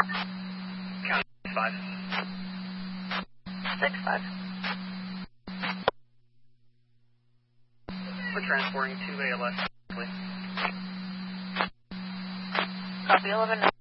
County 5. 6-5. We're transporting to ALS, please. Copy 11.